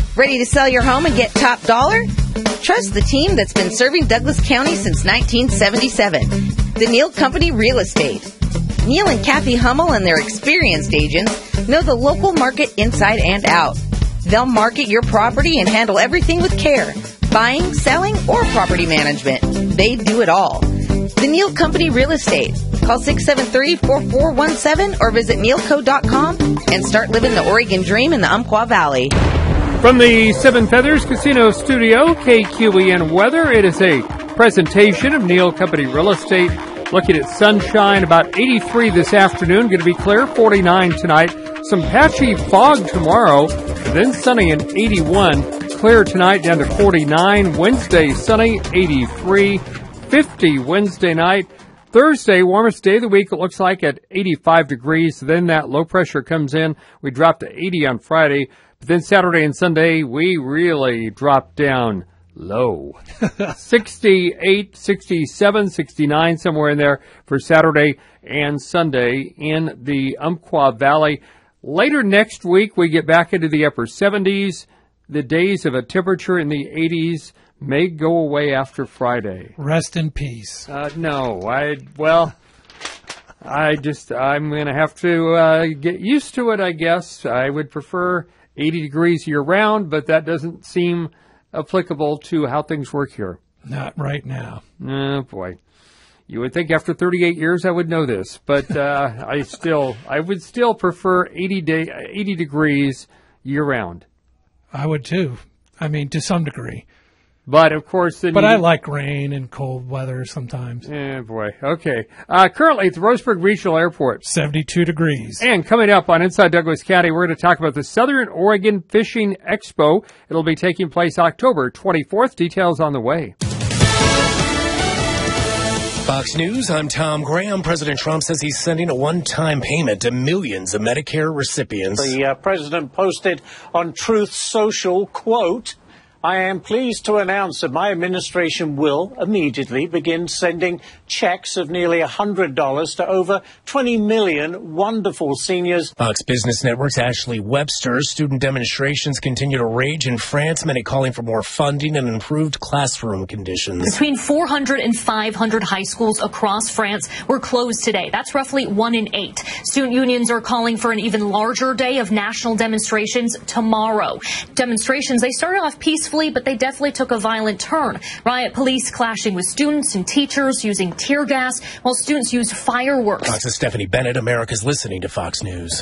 Ready to sell your home and get top dollar? Trust the team that's been serving Douglas County since 1977. The Neal Company Real Estate. Neal and Kathy Hummel and their experienced agents know the local market inside and out. They'll market your property and handle everything with care. Buying, selling, or property management. They do it all. The Neal Company Real Estate. Call 673-4417 or visit nealco.com and start living the Oregon dream in the Umpqua Valley. From the Seven Feathers Casino Studio, KQEN Weather, it is a presentation of Neal Company Real Estate. Looking at sunshine, about 83 this afternoon, going to be clear, 49 tonight. Some patchy fog tomorrow, then sunny and 81. Clear tonight down to 49. Wednesday, sunny, 83. 50 Wednesday night. Thursday, warmest day of the week, it looks like, at 85 degrees. Then that low pressure comes in. We drop to 80 on Friday. But then Saturday and Sunday, we really drop down low. 68, 67, 69, somewhere in there for Saturday and Sunday in the Umpqua Valley. Later next week, we get back into the upper 70s. The days of a temperature in the 80s may go away after Friday. Rest in peace. No, I'm going to have to get used to it, I guess. I would prefer 80 degrees year-round, but that doesn't seem applicable to how things work here. Not right now. Oh, boy. You would think after 38 years I would know this, but I would still prefer 80 degrees year-round. I would, too. I mean, to some degree. But, of course... But I like rain and cold weather sometimes. Yeah, boy. Okay. Currently at the Roseburg Regional Airport. 72 degrees. And coming up on Inside Douglas County, we're going to talk about the Southern Oregon Fishing Expo. It'll be taking place October 24th. Details on the way. Fox News, I'm Tom Graham. President Trump says he's sending a one-time payment to millions of Medicare recipients. The president posted on Truth Social, quote, I am pleased to announce that my administration will immediately begin sending checks of nearly $100 to over 20 million wonderful seniors. Fox Business Network's Ashley Webster. Student demonstrations continue to rage in France, many calling for more funding and improved classroom conditions. Between 400 and 500 high schools across France were closed today. That's roughly 1 in 8. Student unions are calling for an even larger day of national demonstrations tomorrow. Demonstrations, they started off peacefully, but they definitely took a violent turn. Riot police clashing with students and teachers using tear gas, while students used fireworks. Fox's Stephanie Bennett. America's listening to Fox News.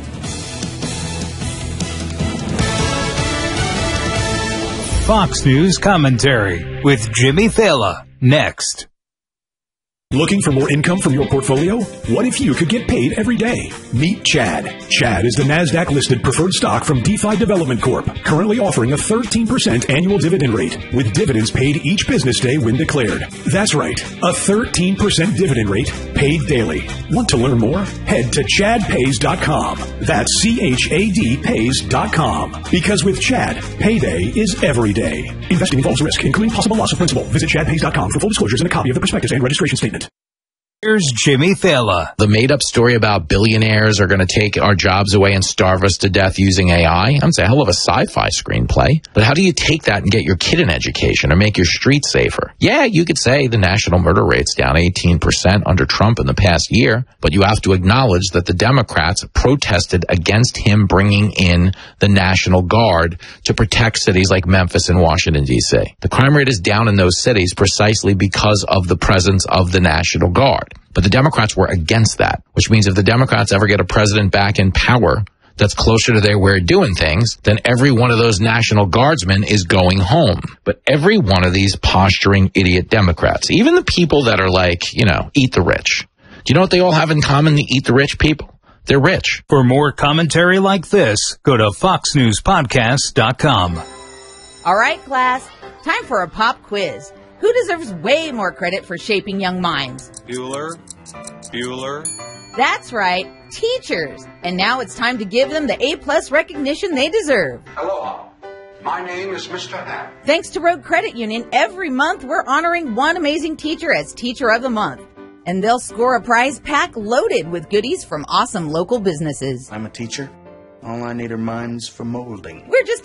Fox News commentary with Jimmy Fallon. Next. Looking for more income from your portfolio? What if you could get paid every day? Meet Chad. Chad is the NASDAQ-listed preferred stock from DeFi Development Corp., currently offering a 13% annual dividend rate, with dividends paid each business day when declared. That's right, a 13% dividend rate paid daily. Want to learn more? Head to chadpays.com. That's CHADpays.com. Because with Chad, payday is every day. Investing involves risk, including possible loss of principal. Visit chadpays.com for full disclosures and a copy of the prospectus and registration statement. Here's Jimmy Fallon. The made-up story about billionaires are going to take our jobs away and starve us to death using AI, that's a hell of a sci-fi screenplay. But how do you take that and get your kid an education or make your streets safer? Yeah, you could say the national murder rate's down 18% under Trump in the past year, but you have to acknowledge that the Democrats protested against him bringing in the National Guard to protect cities like Memphis and Washington, D.C. The crime rate is down in those cities precisely because of the presence of the National Guard. But the Democrats were against that, which means if the Democrats ever get a president back in power that's closer to their way of doing things, then every one of those National Guardsmen is going home. But every one of these posturing idiot Democrats, even the people that are like, eat the rich. Do you know what they all have in common, the eat the rich people? They're rich. For more commentary like this, go to foxnewspodcast.com. All right, class, time for a pop quiz. Who deserves way more credit for shaping young minds? Bueller. That's right, teachers. And now it's time to give them the A+ recognition they deserve. Aloha. My name is Mr. Hack. Thanks to Road Credit Union, every month we're honoring one amazing teacher as Teacher of the Month. And they'll score a prize pack loaded with goodies from awesome local businesses. I'm a teacher. All I need are minds for molding. We're just